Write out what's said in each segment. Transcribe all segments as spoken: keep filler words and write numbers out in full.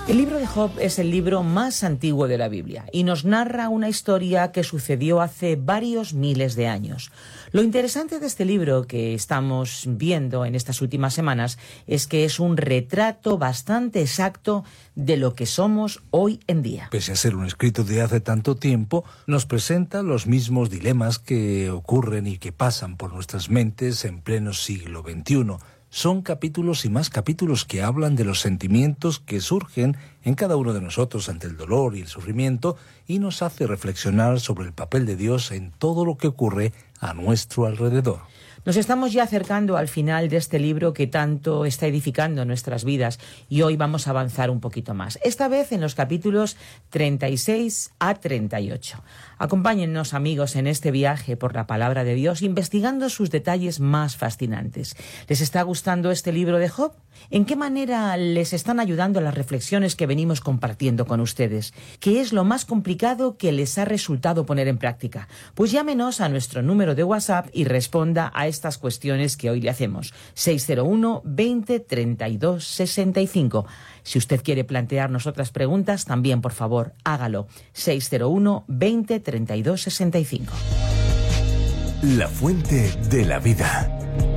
El libro de Job es el libro más antiguo de la Biblia y nos narra una historia que sucedió hace varios miles de años. Lo interesante de este libro que estamos viendo en estas últimas semanas es que es un retrato bastante exacto de lo que somos hoy en día. Pese a ser un escrito de hace tanto tiempo, nos presenta los mismos dilemas que ocurren y que pasan por nuestras mentes en pleno siglo veintiuno. Son capítulos y más capítulos que hablan de los sentimientos que surgen en cada uno de nosotros ante el dolor y el sufrimiento y nos hace reflexionar sobre el papel de Dios en todo lo que ocurre a nuestro alrededor. Nos estamos ya acercando al final de este libro que tanto está edificando nuestras vidas y hoy vamos a avanzar un poquito más. Esta vez en los capítulos treinta y seis a treinta y ocho. Acompáñennos, amigos, en este viaje por la palabra de Dios, investigando sus detalles más fascinantes. ¿Les está gustando este libro de Job? ¿En qué manera les están ayudando las reflexiones que venimos compartiendo con ustedes? ¿Qué es lo más complicado que les ha resultado poner en práctica? Pues llámenos a nuestro número de WhatsApp y responda a estas cuestiones que hoy le hacemos. seis cero uno, veinte, treinta y dos, sesenta y cinco. Si usted quiere plantearnos otras preguntas, también, por favor, hágalo. seis cero uno, veinte, treinta y dos, sesenta y cinco. La fuente de la vida.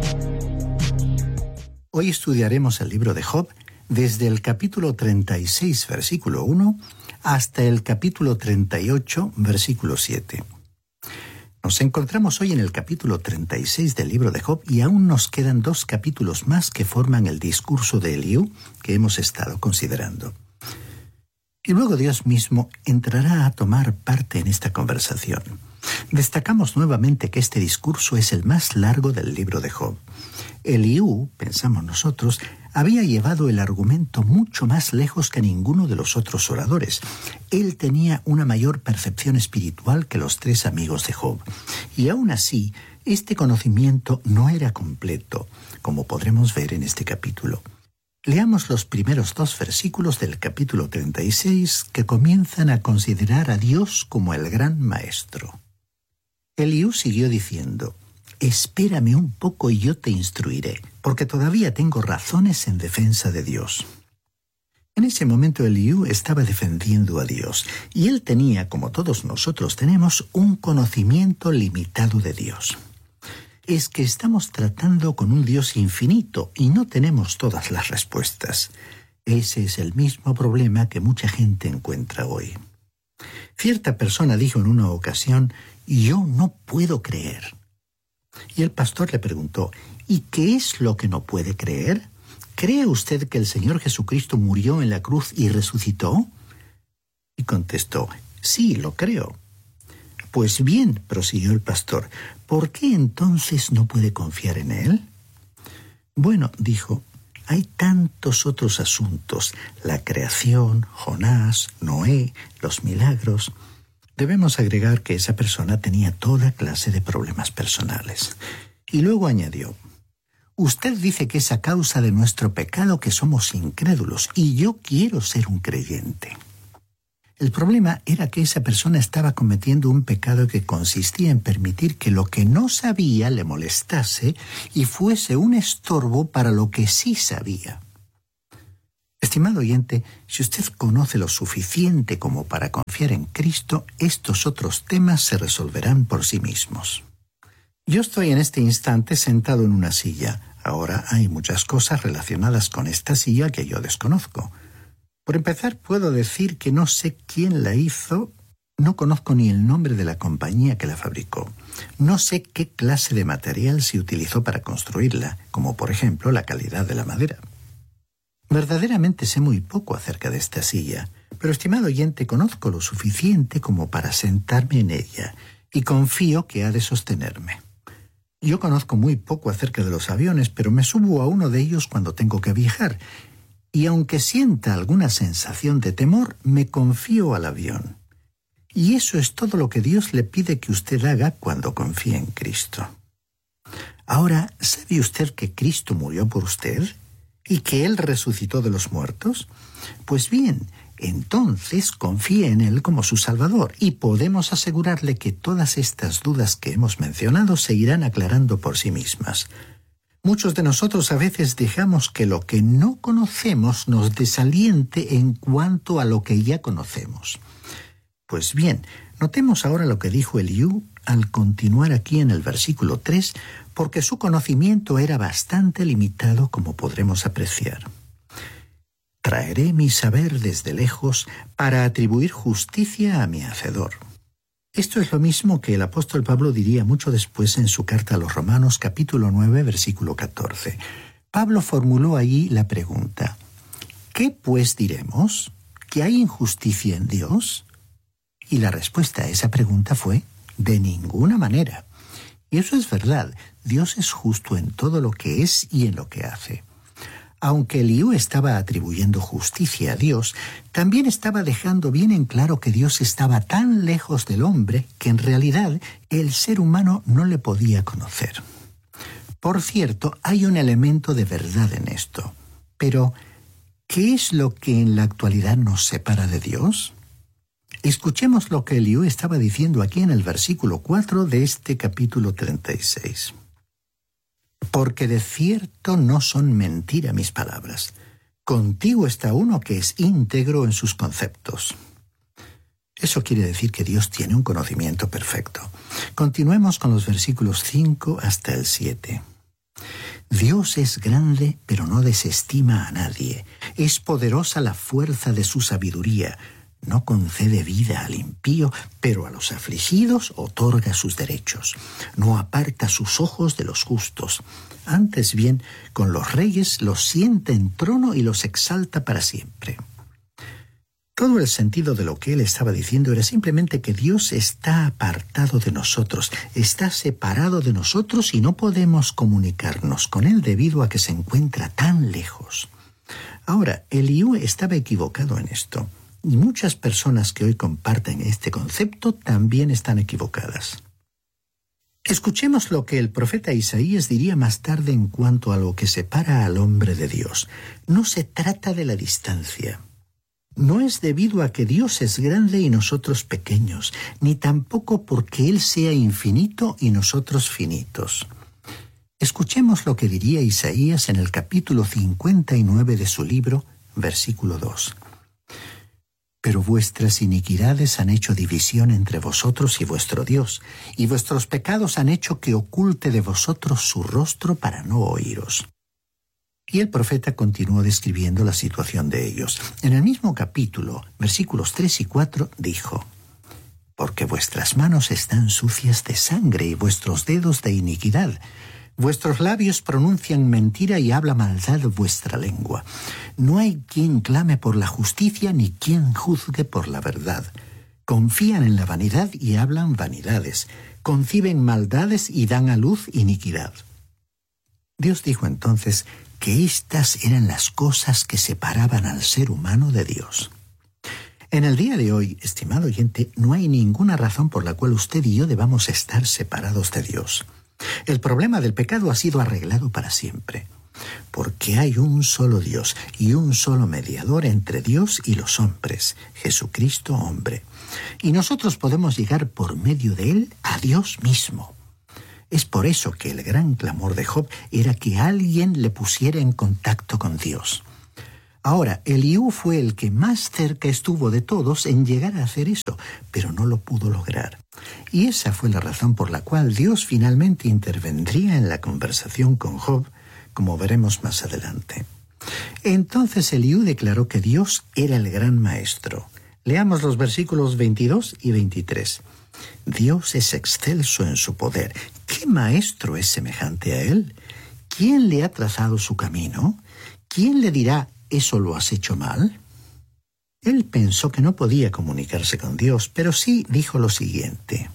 Hoy estudiaremos el libro de Job desde el capítulo treinta y seis, versículo uno, hasta el capítulo treinta y ocho, versículo siete. Nos encontramos hoy en el capítulo treinta y seis del libro de Job y aún nos quedan dos capítulos más que forman el discurso de Eliú que hemos estado considerando. Y luego Dios mismo entrará a tomar parte en esta conversación. Destacamos nuevamente que este discurso es el más largo del libro de Job. Eliú, pensamos nosotros, había llevado el argumento mucho más lejos que ninguno de los otros oradores. Él tenía una mayor percepción espiritual que los tres amigos de Job. Y aún así, este conocimiento no era completo, como podremos ver en este capítulo. Leamos los primeros dos versículos del capítulo treinta y seis que comienzan a considerar a Dios como el gran maestro. Eliú siguió diciendo: «Espérame un poco y yo te instruiré, porque todavía tengo razones en defensa de Dios». En ese momento Eliú estaba defendiendo a Dios, y él tenía, como todos nosotros tenemos, un conocimiento limitado de Dios. Es que estamos tratando con un Dios infinito y no tenemos todas las respuestas. Ese es el mismo problema que mucha gente encuentra hoy. Cierta persona dijo en una ocasión: «Yo no puedo creer». Y el pastor le preguntó: ¿y qué es lo que no puede creer? ¿Cree usted que el Señor Jesucristo murió en la cruz y resucitó? Y contestó: «Sí, lo creo». «Pues bien», prosiguió el pastor, «¿por qué entonces no puede confiar en Él?» «Bueno», dijo, «hay tantos otros asuntos, la creación, Jonás, Noé, los milagros». Debemos agregar que esa persona tenía toda clase de problemas personales. Y luego añadió: «Usted dice que es a causa de nuestro pecado que somos incrédulos, y yo quiero ser un creyente». El problema era que esa persona estaba cometiendo un pecado que consistía en permitir que lo que no sabía le molestase y fuese un estorbo para lo que sí sabía. Estimado oyente, si usted conoce lo suficiente como para confiar en Cristo, estos otros temas se resolverán por sí mismos. Yo estoy en este instante sentado en una silla. Ahora hay muchas cosas relacionadas con esta silla que yo desconozco. Por empezar, puedo decir que no sé quién la hizo, no conozco ni el nombre de la compañía que la fabricó. No sé qué clase de material se utilizó para construirla, como por ejemplo la calidad de la madera. Verdaderamente sé muy poco acerca de esta silla, pero estimado oyente, conozco lo suficiente como para sentarme en ella y confío que ha de sostenerme. Yo conozco muy poco acerca de los aviones, pero me subo a uno de ellos cuando tengo que viajar, y aunque sienta alguna sensación de temor, me confío al avión. Y eso es todo lo que Dios le pide que usted haga cuando confíe en Cristo. Ahora, ¿sabe usted que Cristo murió por usted y que Él resucitó de los muertos? Pues bien, entonces confíe en Él como su Salvador y podemos asegurarle que todas estas dudas que hemos mencionado se irán aclarando por sí mismas. Muchos de nosotros a veces dejamos que lo que no conocemos nos desaliente en cuanto a lo que ya conocemos. Pues bien, notemos ahora lo que dijo Eliú al continuar aquí en el versículo tres, porque su conocimiento era bastante limitado, como podremos apreciar. Traeré mi saber desde lejos para atribuir justicia a mi Hacedor. Esto es lo mismo que el apóstol Pablo diría mucho después en su carta a los Romanos, capítulo nueve, versículo catorce. Pablo formuló allí la pregunta: ¿qué pues diremos? ¿Que hay injusticia en Dios? Y la respuesta a esa pregunta fue: de ninguna manera. Y eso es verdad. Dios es justo en todo lo que es y en lo que hace. Aunque Eliú estaba atribuyendo justicia a Dios, también estaba dejando bien en claro que Dios estaba tan lejos del hombre que en realidad el ser humano no le podía conocer. Por cierto, hay un elemento de verdad en esto. Pero, ¿qué es lo que en la actualidad nos separa de Dios? Escuchemos lo que Eliú estaba diciendo aquí en el versículo cuatro de este capítulo treinta y seis. Porque de cierto no son mentira mis palabras. Contigo está uno que es íntegro en sus conceptos. Eso quiere decir que Dios tiene un conocimiento perfecto. Continuemos con los versículos cinco hasta el siete. Dios es grande, pero no desestima a nadie. Es poderosa la fuerza de su sabiduría. No concede vida al impío, pero a los afligidos otorga sus derechos. No aparta sus ojos de los justos. Antes bien, con los reyes los sienta en trono y los exalta para siempre. Todo el sentido de lo que él estaba diciendo era simplemente que Dios está apartado de nosotros, está separado de nosotros y no podemos comunicarnos con él debido a que se encuentra tan lejos. Ahora, Eliú estaba equivocado en esto. Y muchas personas que hoy comparten este concepto también están equivocadas. Escuchemos lo que el profeta Isaías diría más tarde en cuanto a lo que separa al hombre de Dios. No se trata de la distancia. No es debido a que Dios es grande y nosotros pequeños, ni tampoco porque Él sea infinito y nosotros finitos. Escuchemos lo que diría Isaías en el capítulo cincuenta y nueve de su libro, versículo dos. Pero vuestras iniquidades han hecho división entre vosotros y vuestro Dios, y vuestros pecados han hecho que oculte de vosotros su rostro para no oíros. Y el profeta continuó describiendo la situación de ellos. En el mismo capítulo, versículos tres y cuatro, dijo: Porque vuestras manos están sucias de sangre y vuestros dedos de iniquidad. Vuestros labios pronuncian mentira y habla maldad vuestra lengua. No hay quien clame por la justicia ni quien juzgue por la verdad. Confían en la vanidad y hablan vanidades. Conciben maldades y dan a luz iniquidad. Dios dijo entonces que estas eran las cosas que separaban al ser humano de Dios. En el día de hoy, estimado oyente, no hay ninguna razón por la cual usted y yo debamos estar separados de Dios. El problema del pecado ha sido arreglado para siempre, porque hay un solo Dios y un solo mediador entre Dios y los hombres, Jesucristo hombre. Y nosotros podemos llegar por medio de él a Dios mismo. Es por eso que el gran clamor de Job era que alguien le pusiera en contacto con Dios. Ahora, Eliú fue el que más cerca estuvo de todos en llegar a hacer eso, pero no lo pudo lograr. Y esa fue la razón por la cual Dios finalmente intervendría en la conversación con Job, como veremos más adelante. Entonces Eliú declaró que Dios era el gran maestro. Leamos los versículos veintidós y veintitrés. Dios es excelso en su poder. ¿Qué maestro es semejante a él? ¿Quién le ha trazado su camino? ¿Quién le dirá: ¿eso lo has hecho mal? Él pensó que no podía comunicarse con Dios, pero sí dijo lo siguiente: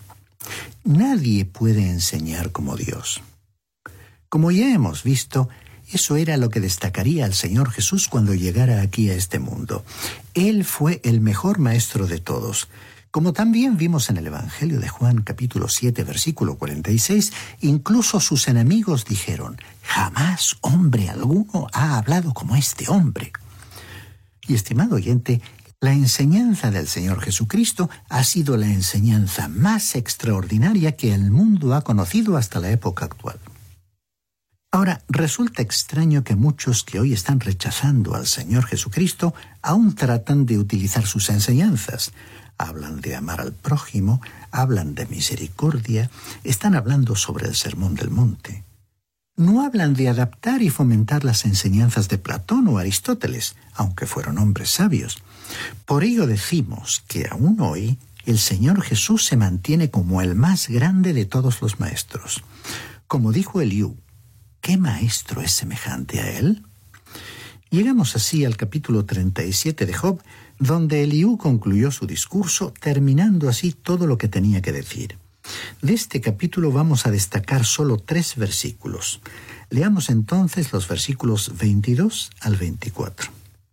nadie puede enseñar como Dios. Como ya hemos visto, eso era lo que destacaría al Señor Jesús cuando llegara aquí a este mundo. Él fue el mejor maestro de todos. Como también vimos en el Evangelio de Juan, capítulo siete, versículo cuarenta y seis, incluso sus enemigos dijeron: jamás hombre alguno ha hablado como este hombre. Y estimado oyente, la enseñanza del Señor Jesucristo ha sido la enseñanza más extraordinaria que el mundo ha conocido hasta la época actual. Ahora, resulta extraño que muchos que hoy están rechazando al Señor Jesucristo aún tratan de utilizar sus enseñanzas. Hablan de amar al prójimo, hablan de misericordia, están hablando sobre el Sermón del Monte. No hablan de adaptar y fomentar las enseñanzas de Platón o Aristóteles, aunque fueron hombres sabios. Por ello decimos que aún hoy el Señor Jesús se mantiene como el más grande de todos los maestros. Como dijo Eliú, ¿qué maestro es semejante a él? Llegamos así al capítulo treinta y siete de Job, donde Eliú concluyó su discurso, terminando así todo lo que tenía que decir. De este capítulo vamos a destacar solo tres versículos. Leamos entonces los versículos veintidós al veinticuatro.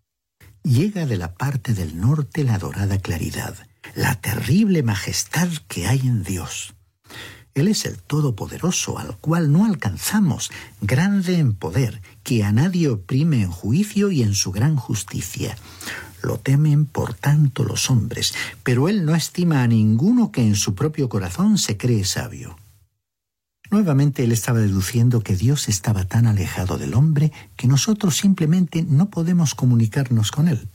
Llega de la parte del norte la dorada claridad, la terrible majestad que hay en Dios. Él es el Todopoderoso, al cual no alcanzamos, grande en poder, que a nadie oprime en juicio y en su gran justicia. Lo temen, por tanto, los hombres, pero él no estima a ninguno que en su propio corazón se cree sabio. Nuevamente él estaba deduciendo que Dios estaba tan alejado del hombre que nosotros simplemente no podemos comunicarnos con él.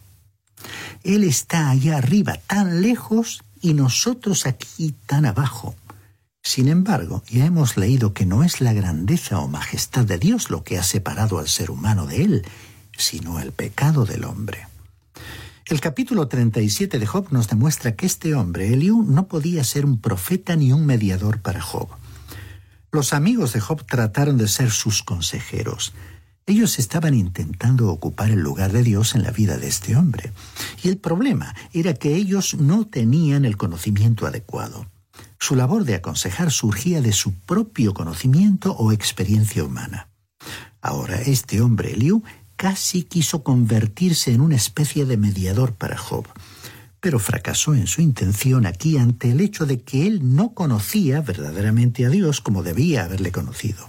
Él está allá arriba, tan lejos, y nosotros aquí tan abajo. Sin embargo, ya hemos leído que no es la grandeza o majestad de Dios lo que ha separado al ser humano de él, sino el pecado del hombre. El capítulo treinta y siete de Job nos demuestra que este hombre, Eliú, no podía ser un profeta ni un mediador para Job. Los amigos de Job trataron de ser sus consejeros. Ellos estaban intentando ocupar el lugar de Dios en la vida de este hombre. Y el problema era que ellos no tenían el conocimiento adecuado. Su labor de aconsejar surgía de su propio conocimiento o experiencia humana. Ahora, este hombre, Eliú, casi quiso convertirse en una especie de mediador para Job, pero fracasó en su intención aquí ante el hecho de que él no conocía verdaderamente a Dios como debía haberle conocido.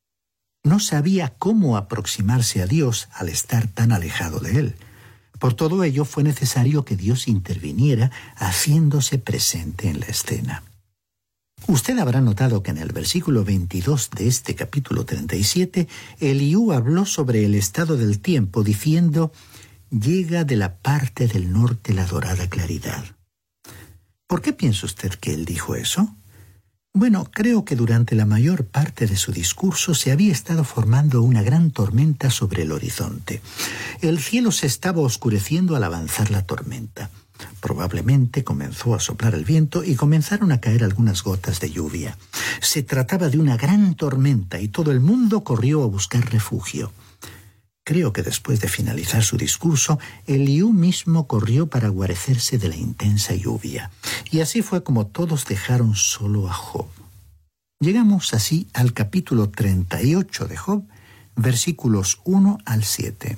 No sabía cómo aproximarse a Dios al estar tan alejado de él. Por todo ello fue necesario que Dios interviniera haciéndose presente en la escena. Usted habrá notado que en el versículo veintidós de este capítulo treinta y siete, Eliú habló sobre el estado del tiempo diciendo: «Llega de la parte del norte la dorada claridad». ¿Por qué piensa usted que él dijo eso? Bueno, creo que durante la mayor parte de su discurso se había estado formando una gran tormenta sobre el horizonte. El cielo se estaba oscureciendo al avanzar la tormenta. Probablemente comenzó a soplar el viento y comenzaron a caer algunas gotas de lluvia. Se trataba de una gran tormenta y todo el mundo corrió a buscar refugio. Creo que después de finalizar su discurso, Eliú mismo corrió para guarecerse de la intensa lluvia. Y así fue como todos dejaron solo a Job. Llegamos así al capítulo treinta y ocho de Job, versículos uno al siete.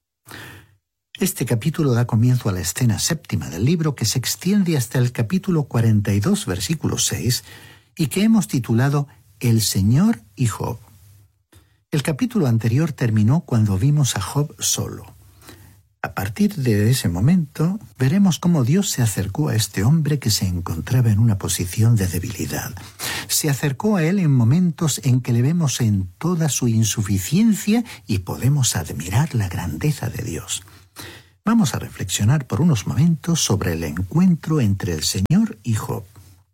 Este capítulo da comienzo a la escena séptima del libro, que se extiende hasta el capítulo cuarenta y dos, versículo seis, y que hemos titulado El Señor y Job. El capítulo anterior terminó cuando vimos a Job solo. A partir de ese momento, veremos cómo Dios se acercó a este hombre que se encontraba en una posición de debilidad. Se acercó a él en momentos en que le vemos en toda su insuficiencia y podemos admirar la grandeza de Dios. Vamos a reflexionar por unos momentos sobre el encuentro entre el Señor y Job.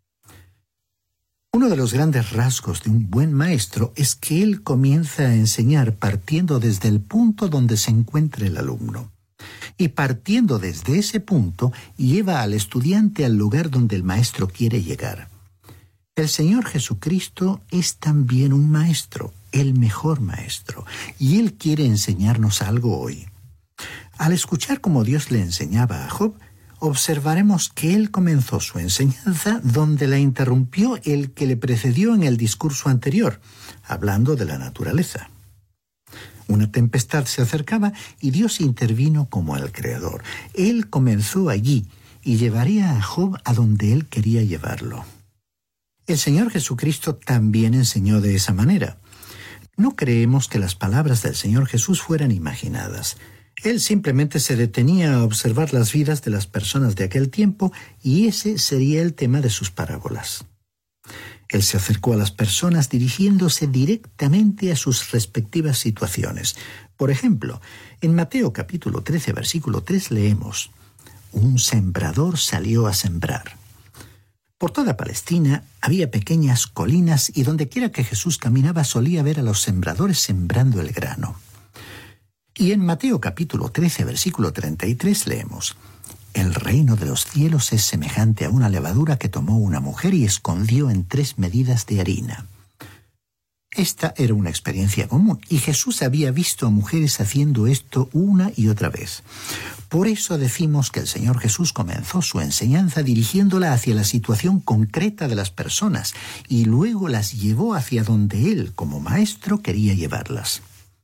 Uno de los grandes rasgos de un buen maestro es que él comienza a enseñar partiendo desde el punto donde se encuentra el alumno. Y partiendo desde ese punto, lleva al estudiante al lugar donde el maestro quiere llegar. El Señor Jesucristo es también un maestro, el mejor maestro, y Él quiere enseñarnos algo hoy. Al escuchar cómo Dios le enseñaba a Job, observaremos que él comenzó su enseñanza donde la interrumpió el que le precedió en el discurso anterior, hablando de la naturaleza. Una tempestad se acercaba y Dios intervino como el Creador. Él comenzó allí y llevaría a Job a donde él quería llevarlo. El Señor Jesucristo también enseñó de esa manera. No creemos que las palabras del Señor Jesús fueran imaginadas. Él simplemente se detenía a observar las vidas de las personas de aquel tiempo y ese sería el tema de sus parábolas. Él se acercó a las personas dirigiéndose directamente a sus respectivas situaciones. Por ejemplo, en Mateo capítulo trece, versículo tres leemos: un sembrador salió a sembrar. Por toda Palestina había pequeñas colinas y dondequiera que Jesús caminaba solía ver a los sembradores sembrando el grano. Y en Mateo capítulo trece, versículo treinta y tres leemos: el reino de los cielos es semejante a una levadura que tomó una mujer y escondió en tres medidas de harina. Esta era una experiencia común y Jesús había visto a mujeres haciendo esto una y otra vez. Por eso decimos que el Señor Jesús comenzó su enseñanza dirigiéndola hacia la situación concreta de las personas y luego las llevó hacia donde Él, como maestro, quería llevarlas.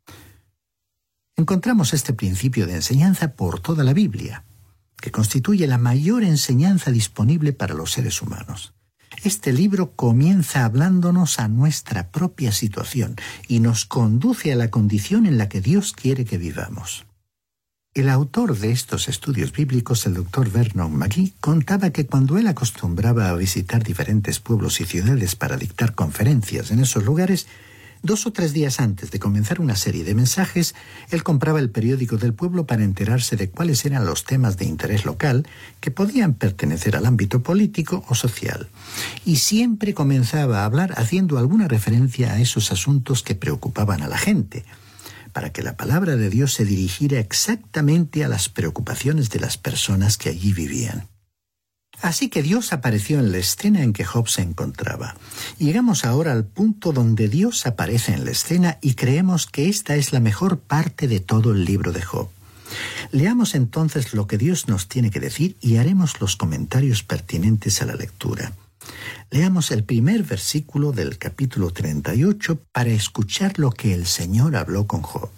Encontramos este principio de enseñanza por toda la Biblia, que constituye la mayor enseñanza disponible para los seres humanos. Este libro comienza hablándonos a nuestra propia situación y nos conduce a la condición en la que Dios quiere que vivamos. El autor de estos estudios bíblicos, el doctor Vernon McGee, contaba que cuando él acostumbraba a visitar diferentes pueblos y ciudades para dictar conferencias en esos lugares, dos o tres días antes de comenzar una serie de mensajes, él compraba el periódico del pueblo para enterarse de cuáles eran los temas de interés local que podían pertenecer al ámbito político o social. Y siempre comenzaba a hablar haciendo alguna referencia a esos asuntos que preocupaban a la gente, para que la palabra de Dios se dirigiera exactamente a las preocupaciones de las personas que allí vivían. Así que Dios apareció en la escena en que Job se encontraba. Llegamos ahora al punto donde Dios aparece en la escena y creemos que esta es la mejor parte de todo el libro de Job. Leamos entonces lo que Dios nos tiene que decir y haremos los comentarios pertinentes a la lectura. Leamos el primer versículo del capítulo treinta y ocho para escuchar lo que el Señor habló con Job.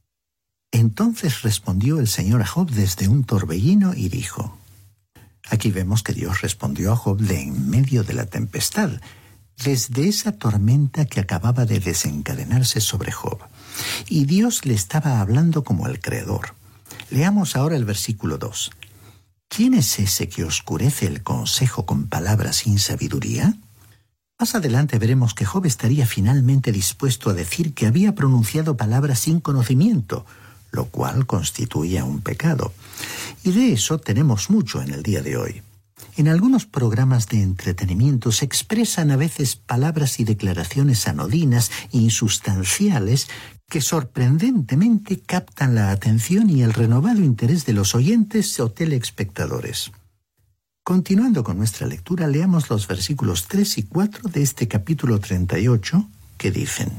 Entonces respondió el Señor a Job desde un torbellino y dijo... Aquí vemos que Dios respondió a Job de en medio de la tempestad, desde esa tormenta que acababa de desencadenarse sobre Job. Y Dios le estaba hablando como el Creador. Leamos ahora el versículo dos. ¿Quién es ese que oscurece el consejo con palabras sin sabiduría? Más adelante veremos que Job estaría finalmente dispuesto a decir que había pronunciado palabras sin conocimiento, lo cual constituía un pecado. Y de eso tenemos mucho en el día de hoy. En algunos programas de entretenimiento se expresan a veces palabras y declaraciones anodinas e insustanciales que sorprendentemente captan la atención y el renovado interés de los oyentes o telespectadores. Continuando con nuestra lectura, leamos los versículos tres y cuatro de este capítulo treinta y ocho, que dicen: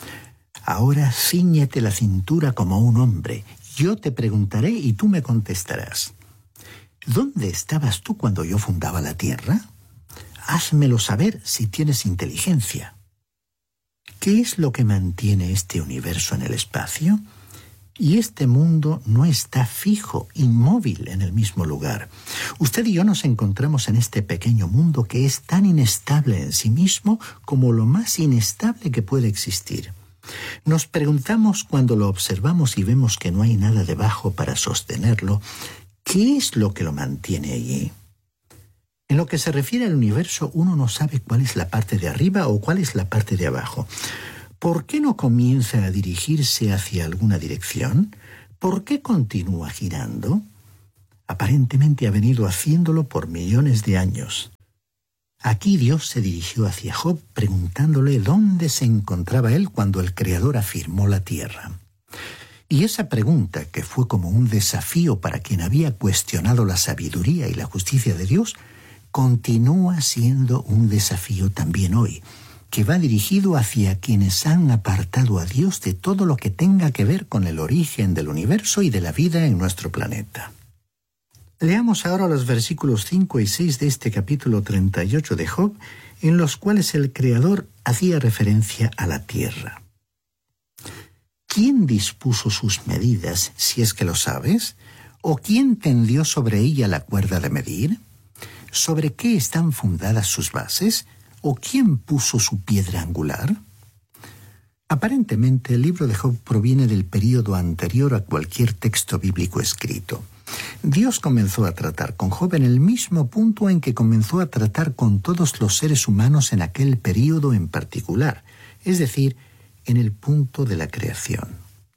Ahora cíñete la cintura como un hombre, yo te preguntaré y tú me contestarás. ¿Dónde estabas tú cuando yo fundaba la tierra? Házmelo saber si tienes inteligencia. ¿Qué es lo que mantiene este universo en el espacio? Y este mundo no está fijo, inmóvil en el mismo lugar. Usted y yo nos encontramos en este pequeño mundo que es tan inestable en sí mismo como lo más inestable que puede existir. Nos preguntamos cuando lo observamos y vemos que no hay nada debajo para sostenerlo, ¿qué es lo que lo mantiene allí? En lo que se refiere al universo, uno no sabe cuál es la parte de arriba o cuál es la parte de abajo. ¿Por qué no comienza a dirigirse hacia alguna dirección? ¿Por qué continúa girando? Aparentemente ha venido haciéndolo por millones de años. Aquí Dios se dirigió hacia Job preguntándole dónde se encontraba él cuando el Creador afirmó la tierra. Y esa pregunta, que fue como un desafío para quien había cuestionado la sabiduría y la justicia de Dios, continúa siendo un desafío también hoy, que va dirigido hacia quienes han apartado a Dios de todo lo que tenga que ver con el origen del universo y de la vida en nuestro planeta. Leamos ahora los versículos cinco y seis de este capítulo treinta y ocho de Job, en los cuales el Creador hacía referencia a la tierra. ¿Quién dispuso sus medidas, si es que lo sabes? ¿O quién tendió sobre ella la cuerda de medir? ¿Sobre qué están fundadas sus bases? ¿O quién puso su piedra angular? Aparentemente, el libro de Job proviene del período anterior a cualquier texto bíblico escrito. Dios comenzó a tratar con Job en el mismo punto en que comenzó a tratar con todos los seres humanos en aquel período en particular, es decir, en el punto de la creación.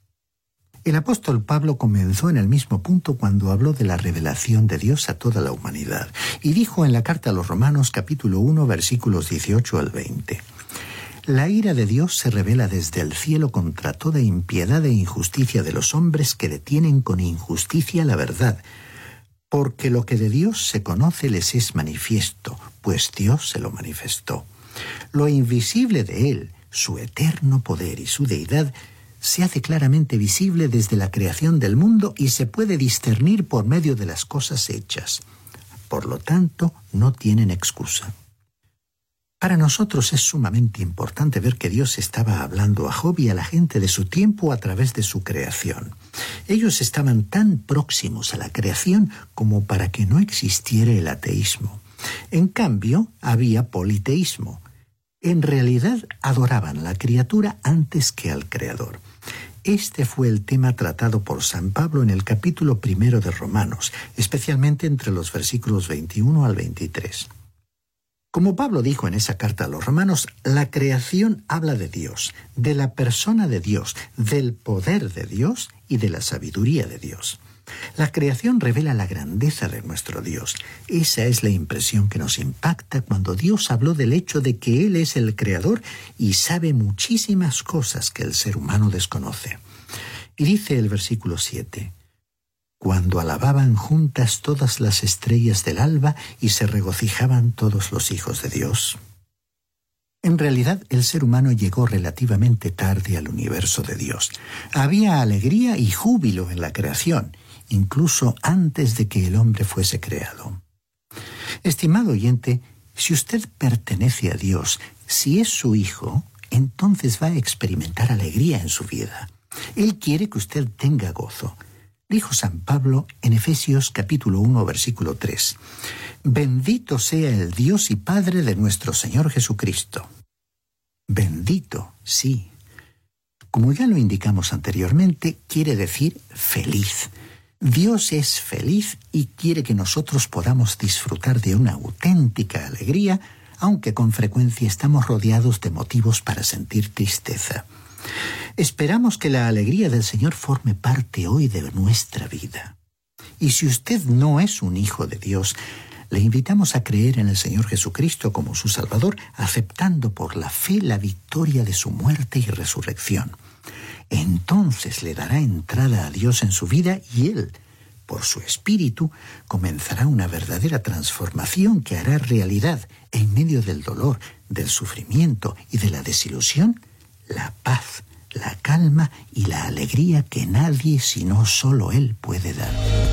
El apóstol Pablo comenzó en el mismo punto cuando habló de la revelación de Dios a toda la humanidad, y dijo en la carta a los Romanos capítulo uno versículos dieciocho al veinte: La ira de Dios se revela desde el cielo contra toda impiedad e injusticia de los hombres que detienen con injusticia la verdad, porque lo que de Dios se conoce les es manifiesto, pues Dios se lo manifestó. Lo invisible de Él, su eterno poder y su deidad, se hace claramente visible desde la creación del mundo y se puede discernir por medio de las cosas hechas. Por lo tanto, no tienen excusa. Para nosotros es sumamente importante ver que Dios estaba hablando a Job y a la gente de su tiempo a través de su creación. Ellos estaban tan próximos a la creación como para que no existiera el ateísmo. En cambio, había politeísmo. En realidad, adoraban a la criatura antes que al Creador. Este fue el tema tratado por San Pablo en el capítulo primero de Romanos, especialmente entre los versículos veintiuno al veintitrés. Como Pablo dijo en esa carta a los romanos, la creación habla de Dios, de la persona de Dios, del poder de Dios y de la sabiduría de Dios. La creación revela la grandeza de nuestro Dios. Esa es la impresión que nos impacta cuando Dios habló del hecho de que Él es el Creador y sabe muchísimas cosas que el ser humano desconoce. Y dice el versículo siete: Cuando alababan juntas todas las estrellas del alba y se regocijaban todos los hijos de Dios. En realidad, el ser humano llegó relativamente tarde al universo de Dios. Había alegría y júbilo en la creación, incluso antes de que el hombre fuese creado. Estimado oyente, si usted pertenece a Dios, si es su hijo, entonces va a experimentar alegría en su vida. Él quiere que usted tenga gozo. Dijo San Pablo en Efesios capítulo uno, versículo tres: Bendito sea el Dios y Padre de nuestro Señor Jesucristo. Bendito, sí. Como ya lo indicamos anteriormente, quiere decir feliz. Dios es feliz y quiere que nosotros podamos disfrutar de una auténtica alegría, aunque con frecuencia estamos rodeados de motivos para sentir tristeza. Esperamos que la alegría del Señor forme parte hoy de nuestra vida. Y si usted no es un hijo de Dios, le invitamos a creer en el Señor Jesucristo como su Salvador, aceptando por la fe la victoria de su muerte y resurrección. Entonces le dará entrada a Dios en su vida y Él, por su Espíritu, comenzará una verdadera transformación que hará realidad, en medio del dolor, del sufrimiento y de la desilusión, la paz, la calma y la alegría que nadie sino solo Él puede dar.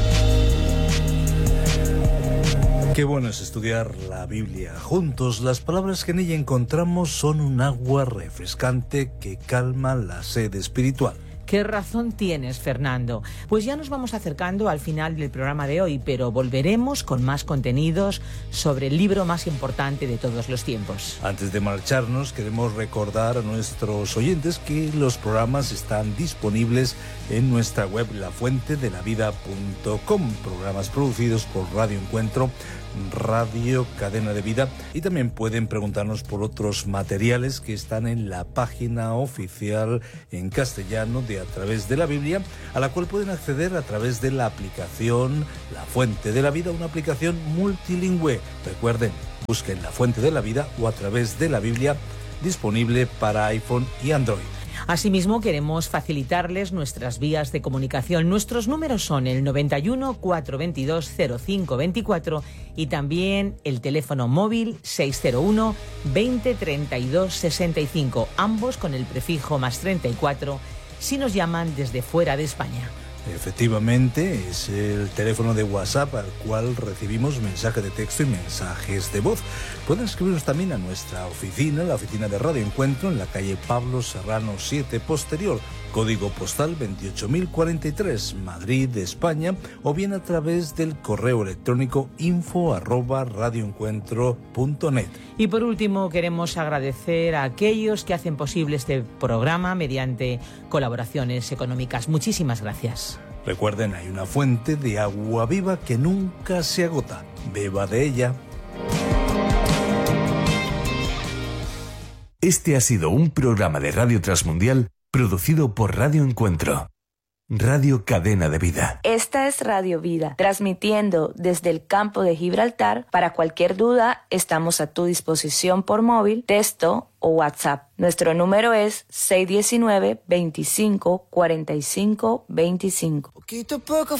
Qué bueno es estudiar la Biblia juntos. Las palabras que en ella encontramos son un agua refrescante que calma la sed espiritual. Qué razón tienes, Fernando. Pues ya nos vamos acercando al final del programa de hoy, pero volveremos con más contenidos sobre el libro más importante de todos los tiempos. Antes de marcharnos, queremos recordar a nuestros oyentes que los programas están disponibles en nuestra web la fuente de la vida punto com. Programas producidos por Radio Encuentro, Radio Cadena de Vida, y también pueden preguntarnos por otros materiales que están en la página oficial en castellano de A Través de la Biblia, a la cual pueden acceder a través de la aplicación La Fuente de la Vida, una aplicación multilingüe. Recuerden, busquen La Fuente de la Vida o A Través de la Biblia, disponible para iPhone y Android. Asimismo, queremos facilitarles nuestras vías de comunicación. Nuestros números son el noventa y uno, cuatrocientos veintidós, cero cinco veinticuatro y también el teléfono móvil seiscientos uno, veinte, treinta y dos, sesenta y cinco, ambos con el prefijo más treinta y cuatro si nos llaman desde fuera de España. Efectivamente, es el teléfono de WhatsApp al cual recibimos mensajes de texto y mensajes de voz. Pueden escribirnos también a nuestra oficina, la oficina de Radio Encuentro, en la calle Pablo Serrano siete Posterior, código postal veintiocho mil cuarenta y tres, Madrid, España, o bien a través del correo electrónico info arroba radioencuentro punto net. Y por último, queremos agradecer a aquellos que hacen posible este programa mediante colaboraciones económicas. Muchísimas gracias. Recuerden, hay una fuente de agua viva que nunca se agota. Beba de ella. Este ha sido un programa de Radio Transmundial producido por Radio Encuentro. Radio Cadena de Vida. Esta es Radio Vida, transmitiendo desde el campo de Gibraltar. Para cualquier duda, estamos a tu disposición por móvil, texto o WhatsApp. Nuestro número es seis uno nueve, veinticinco, cuarenta y cinco, veinticinco. Poquito a poco